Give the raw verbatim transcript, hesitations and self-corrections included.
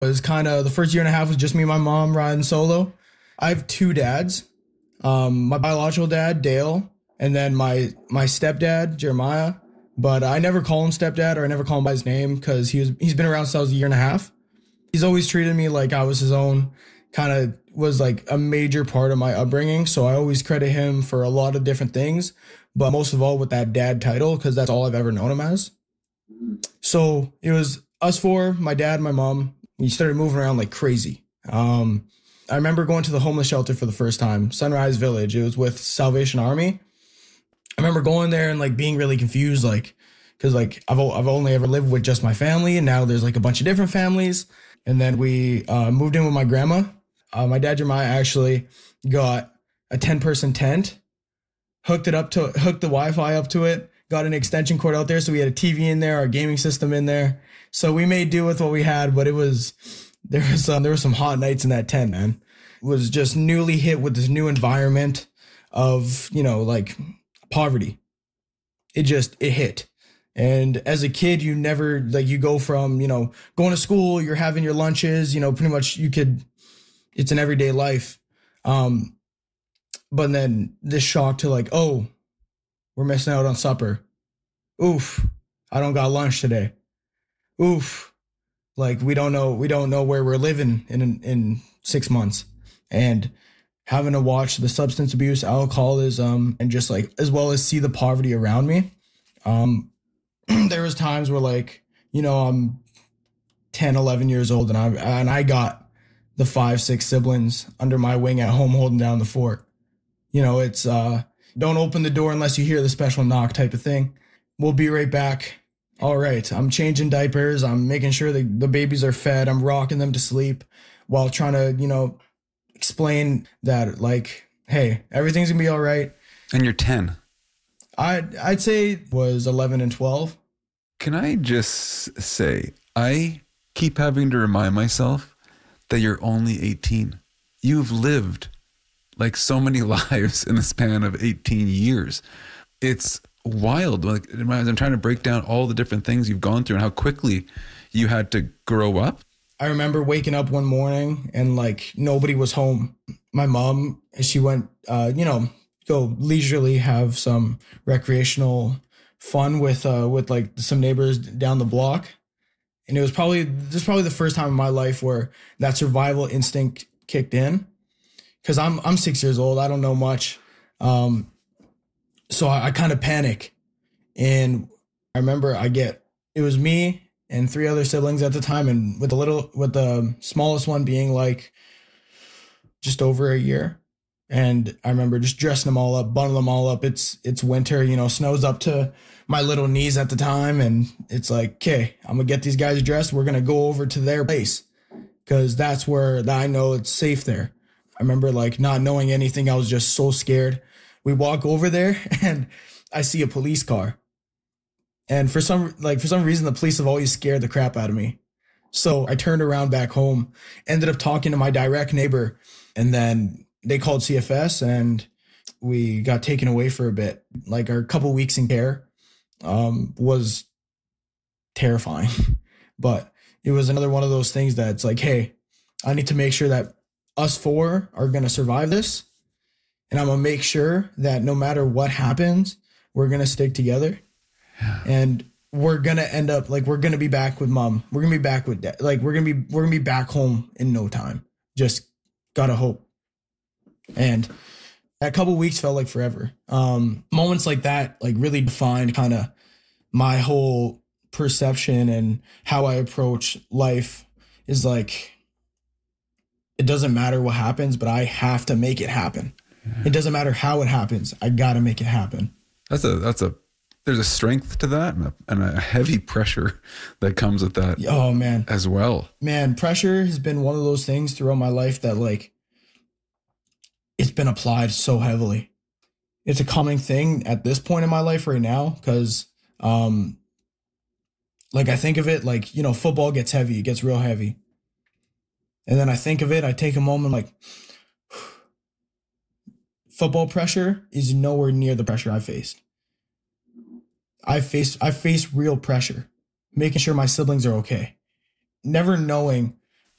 It was kind of the first year and a half was just me and my mom riding solo. I have two dads. Um, my biological dad, Dale, and then my my stepdad, Jeremiah. But I never call him stepdad or I never call him by his name because he was he's been around since I was a year and a half. He's always treated me like I was his own, kind of was like a major part of my upbringing. So I always credit him for a lot of different things, but most of all with that dad title because that's all I've ever known him as. So it was us four, my dad, my mom. We started moving around like crazy. Um, I remember going to the homeless shelter for the first time, Sunrise Village. It was with Salvation Army. I remember going there and like being really confused, like, cause like I've, I've only ever lived with just my family and now there's like a bunch of different families. And then we uh, moved in with my grandma. Uh, my dad, Jeremiah, actually got a ten person tent, hooked it up to, hooked the Wi-Fi up to it, got an extension cord out there. So we had a T V in there, our gaming system in there. So we made do with what we had, but it was, there was um, there were some hot nights in that tent, man. It was just newly hit with this new environment of, you know, like poverty. It just, it hit. And as a kid, you never, like, you go from, you know, going to school, you're having your lunches, you know, pretty much you could, it's an everyday life. Um, but then this shock to like, oh, we're missing out on supper. Oof, I don't got lunch today. Oof, like we don't know, we don't know where we're living in, in six months. And having to watch the substance abuse, alcoholism, and just like, as well as see the poverty around me. Um, there was times where like, you know, I'm ten, eleven years old and I, and I got the five, six siblings under my wing at home holding down the fort. You know, it's, uh, don't open the door unless you hear the special knock type of thing. We'll be right back. All right. I'm changing diapers. I'm making sure that the babies are fed. I'm rocking them to sleep while trying to, you know, explain that like, hey, everything's gonna be all right. And you're ten. I'd, I'd say it was eleven and twelve. Can I just say, I keep having to remind myself that you're only eighteen. You've lived like so many lives in the span of eighteen years. It's wild. Like as I'm trying to break down all the different things you've gone through and how quickly you had to grow up. I remember waking up one morning and like nobody was home. My mom, she went, uh, you know, go leisurely have some recreational fun with uh, with like some neighbors down the block. And it was probably, this is probably the first time in my life where that survival instinct kicked in. Cause I'm, I'm six years old. I don't know much. Um, so I, I kind of panic. And I remember I get, it was me and three other siblings at the time. And with the little, with the smallest one being like just over a year. And I remember just dressing them all up, bundling them all up. It's, it's winter, you know, snow's up to my little knees at the time. And it's like, okay, I'm gonna get these guys dressed. We're going to go over to their place because that's where I know it's safe there. I remember like not knowing anything. I was just so scared. We walk over there and I see a police car. And for some, like for some reason, the police have always scared the crap out of me. So I turned around back home, ended up talking to my direct neighbor, and then they called C F S and we got taken away for a bit. Like our couple weeks in care um, was terrifying, but it was another one of those things that's like, hey, I need to make sure that us four are going to survive this. And I'm going to make sure that no matter what happens, we're going to stick together. Yeah. And we're going to end up like, we're going to be back with mom. We're going to be back with dad. Like we're going to be, we're going to be back home in no time. Just gotta hope. And that couple weeks felt like forever. Um, moments like that, like really defined kind of my whole perception and how I approach life is like, it doesn't matter what happens, but I have to make it happen. Yeah. It doesn't matter how it happens. I got to make it happen. That's a, that's a, there's a strength to that and a, and a heavy pressure that comes with that. Oh man. As well. Man, pressure has been one of those things throughout my life that like, it's been applied so heavily. It's a common thing at this point in my life right now. Cause, um, like I think of it like, you know, football gets heavy. It gets real heavy. And then I think of it, I take a moment like, football pressure is nowhere near the pressure I faced. I faced, I faced real pressure, making sure my siblings are okay. Never knowing